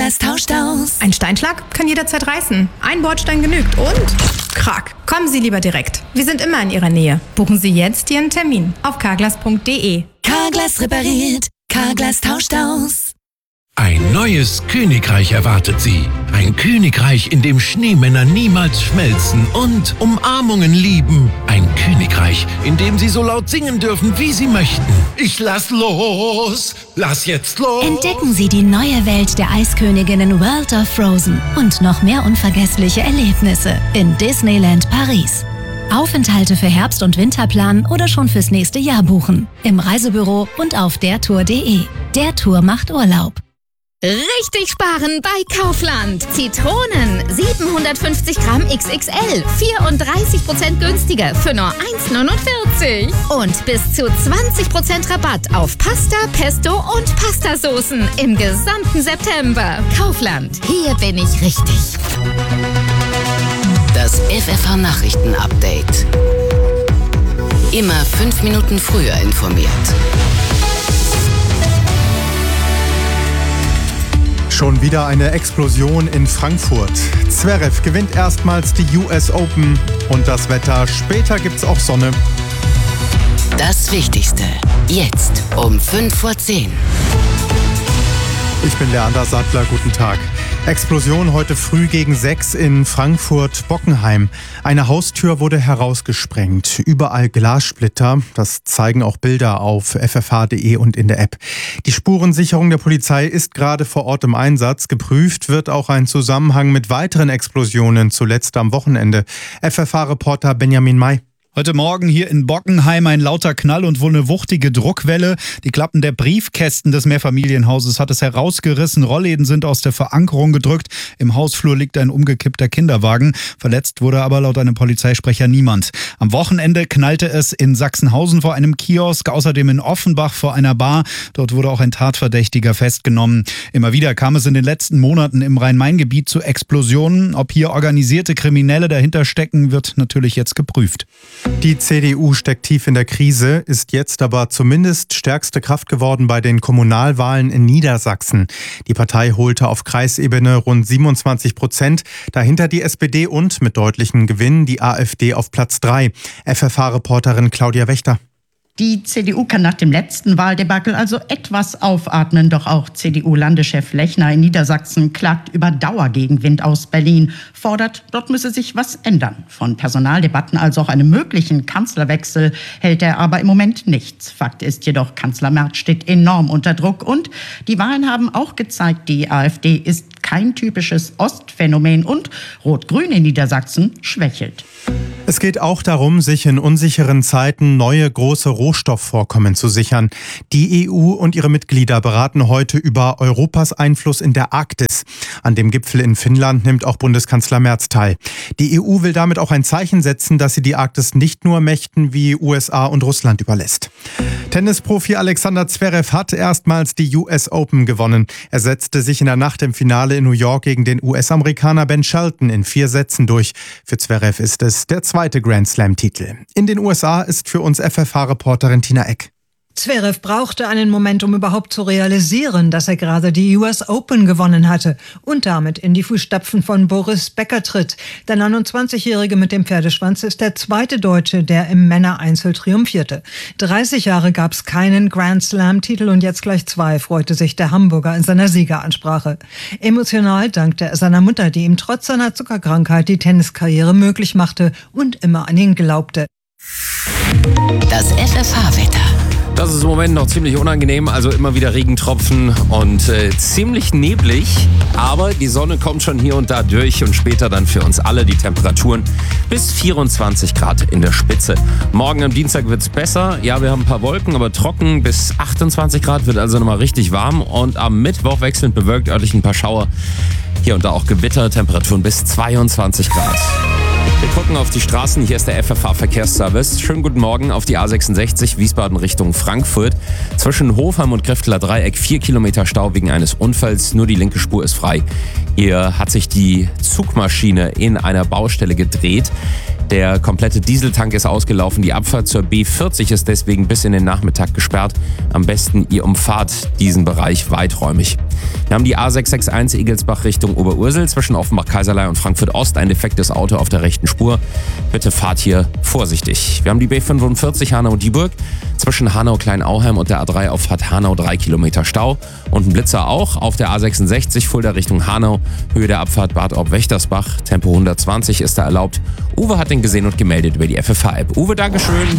Carglass tauscht aus. Ein Steinschlag kann jederzeit reißen. Ein Bordstein genügt und Krach. Kommen Sie lieber direkt. Wir sind immer in Ihrer Nähe. Buchen Sie jetzt Ihren Termin auf carglass.de. Carglass repariert. Carglass tauscht aus. Ein neues Königreich erwartet Sie. Ein Königreich, in dem Schneemänner niemals schmelzen und Umarmungen lieben. Ein Königreich, in dem Sie so laut singen dürfen, wie Sie möchten. Ich lass los! Lass jetzt los! Entdecken Sie die neue Welt der Eisköniginnen World of Frozen und noch mehr unvergessliche Erlebnisse in Disneyland Paris. Aufenthalte für Herbst- und Winterplan oder schon fürs nächste Jahr buchen. Im Reisebüro und auf dertour.de. Der Tour macht Urlaub. Richtig sparen bei Kaufland. Zitronen 750 Gramm XXL, 34% günstiger für nur 1,49. Und bis zu 20% Rabatt auf Pasta, Pesto und Pastasoßen im gesamten September. Kaufland, hier bin ich richtig. Das FFH-Nachrichten-Update. Immer 5 Minuten früher informiert. Schon wieder eine Explosion in Frankfurt. Zverev gewinnt erstmals die US Open und das Wetter. Später gibt's auch Sonne. Das Wichtigste. Jetzt um 5:10 Ich bin Leander Sattler, guten Tag. Explosion heute früh gegen 6 in Frankfurt-Bockenheim. Eine Haustür wurde herausgesprengt. Überall Glassplitter. Das zeigen auch Bilder auf ffh.de und in der App. Die Spurensicherung der Polizei ist gerade vor Ort im Einsatz. Geprüft wird auch ein Zusammenhang mit weiteren Explosionen, zuletzt am Wochenende. FFH-Reporter Benjamin May. Heute Morgen hier in Bockenheim ein lauter Knall und wohl eine wuchtige Druckwelle. Die Klappen der Briefkästen des Mehrfamilienhauses hat es herausgerissen. Rollläden sind aus der Verankerung gedrückt. Im Hausflur liegt ein umgekippter Kinderwagen. Verletzt wurde aber laut einem Polizeisprecher niemand. Am Wochenende knallte es in Sachsenhausen vor einem Kiosk, außerdem in Offenbach vor einer Bar. Dort wurde auch ein Tatverdächtiger festgenommen. Immer wieder kam es in den letzten Monaten im Rhein-Main-Gebiet zu Explosionen. Ob hier organisierte Kriminelle dahinter stecken, wird natürlich jetzt geprüft. Die CDU steckt tief in der Krise, ist jetzt aber zumindest stärkste Kraft geworden bei den Kommunalwahlen in Niedersachsen. Die Partei holte auf Kreisebene rund 27%, dahinter die SPD und mit deutlichem Gewinn die AfD auf Platz 3. FFH-Reporterin Claudia Wächter. Die CDU kann nach dem letzten Wahldebakel also etwas aufatmen. Doch auch CDU-Landeschef Lechner in Niedersachsen klagt über Dauergegenwind aus Berlin, fordert, dort müsse sich was ändern. Von Personaldebatten als auch einem möglichen Kanzlerwechsel hält er aber im Moment nichts. Fakt ist jedoch, Kanzler Merz steht enorm unter Druck. Und die Wahlen haben auch gezeigt, die AfD ist kein typisches Ostphänomen und Rot-Grün in Niedersachsen schwächelt. Es geht auch darum, sich in unsicheren Zeiten neue große Rohstoffvorkommen zu sichern. Die EU und ihre Mitglieder beraten heute über Europas Einfluss in der Arktis. An dem Gipfel in Finnland nimmt auch Bundeskanzler Merz teil. Die EU will damit auch ein Zeichen setzen, dass sie die Arktis nicht nur Mächten wie USA und Russland überlässt. Tennisprofi Alexander Zverev hat erstmals die US Open gewonnen. Er setzte sich in der Nacht im Finale in New York gegen den US-Amerikaner Ben Shelton in 4 Sätzen durch. Für Zverev ist es der zweite Grand Slam-Titel. In den USA ist für uns FFH-Reporterin Tina Eck. Zverev brauchte einen Moment, um überhaupt zu realisieren, dass er gerade die US Open gewonnen hatte und damit in die Fußstapfen von Boris Becker tritt. Der 29-Jährige mit dem Pferdeschwanz ist der zweite Deutsche, der im Männereinzel triumphierte. 30 Jahre gab es keinen Grand Slam-Titel und jetzt gleich 2, freute sich der Hamburger in seiner Siegeransprache. Emotional dankte er seiner Mutter, die ihm trotz seiner Zuckerkrankheit die Tenniskarriere möglich machte und immer an ihn glaubte. Das FFH-Wetter. Das ist im Moment noch ziemlich unangenehm, also immer wieder Regentropfen und ziemlich neblig. Aber die Sonne kommt schon hier und da durch und später dann für uns alle die Temperaturen bis 24 Grad in der Spitze. Morgen am Dienstag wird es besser. Ja, wir haben ein paar Wolken, aber trocken bis 28 Grad, wird also nochmal richtig warm. Und am Mittwoch wechselnd bewölkt, örtlich ein paar Schauer. Hier und da auch Gewitter, Temperaturen bis 22 Grad. Wir gucken auf die Straßen. Hier ist der FFH-Verkehrsservice. Schönen guten Morgen auf die A66 Wiesbaden Richtung Frankfurt. Zwischen Hofheim und Grifteler Dreieck 4 Kilometer Stau wegen eines Unfalls. Nur die linke Spur ist frei. Hier hat sich die Zugmaschine in einer Baustelle gedreht. Der komplette Dieseltank ist ausgelaufen. Die Abfahrt zur B40 ist deswegen bis in den Nachmittag gesperrt. Am besten ihr umfahrt diesen Bereich weiträumig. Wir haben die A661 Igelsbach Richtung Oberursel zwischen Offenbach-Kaiserlei und Frankfurt-Ost. Ein defektes Auto auf der rechten Spur. Bitte fahrt hier vorsichtig. Wir haben die B45 Hanau-Dieburg zwischen Hanau-Kleinauheim und der A3 Auffahrt Hanau 3 Kilometer Stau. Und ein Blitzer auch auf der A66 Fulda Richtung Hanau. Höhe der Abfahrt Bad Orb-Wächtersbach. Tempo 120 ist da erlaubt. Uwe hat den gesehen und gemeldet über die FFH-App. Uwe, Dankeschön.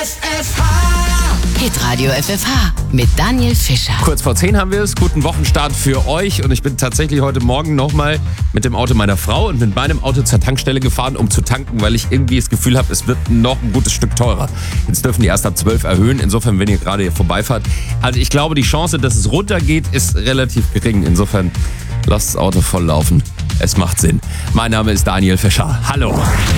Hitradio FFH mit Daniel Fischer. Kurz vor 10 haben wir es. Guten Wochenstart für euch. Und ich bin tatsächlich heute Morgen nochmal mit dem Auto meiner Frau und mit meinem Auto zur Tankstelle gefahren, um zu tanken, weil ich irgendwie das Gefühl habe, es wird noch ein gutes Stück teurer. Jetzt dürfen die erst ab 12 erhöhen. Insofern, wenn ihr gerade hier vorbeifahrt. Also ich glaube, die Chance, dass es runtergeht, ist relativ gering. Insofern lasst das Auto voll laufen. Es macht Sinn. Mein Name ist Daniel Fischer. Hallo.